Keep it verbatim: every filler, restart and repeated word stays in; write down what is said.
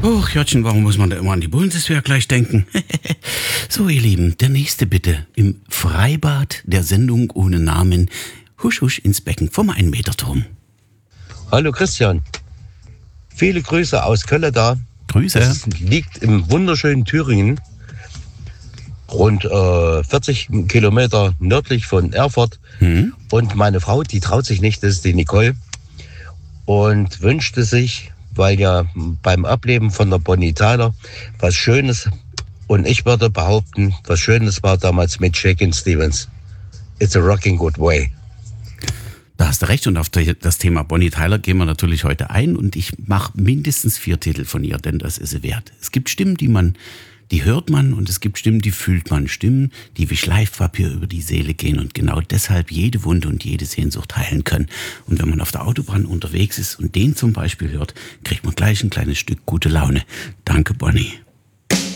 Och, Jörtchen, warum muss man da immer an die Bundeswehr gleich denken? So, ihr Lieben, der nächste bitte. Im Freibad der Sendung ohne Namen. Husch, husch ins Becken vom Ein-Meter-Turm. Hallo Christian. Viele Grüße aus Köln da. Grüße. Es liegt im wunderschönen Thüringen. Rund äh, vierzig Kilometer nördlich von Erfurt. Hm? Und meine Frau, die traut sich nicht, das ist die Nicole. Und wünschte sich, weil ja beim Ableben von der Bonnie Tyler was Schönes, und ich würde behaupten, was Schönes war damals mit Shakin' Stevens. It's a rocking good way. Da hast du recht, und auf das Thema Bonnie Tyler gehen wir natürlich heute ein, und ich mache mindestens vier Titel von ihr, denn das ist sie wert. Es gibt Stimmen, die man, die hört man, und es gibt Stimmen, die fühlt man. Stimmen, die wie Schleifpapier über die Seele gehen und genau deshalb jede Wunde und jede Sehnsucht heilen können. Und wenn man auf der Autobahn unterwegs ist und den zum Beispiel hört, kriegt man gleich ein kleines Stück gute Laune. Danke, Bonnie.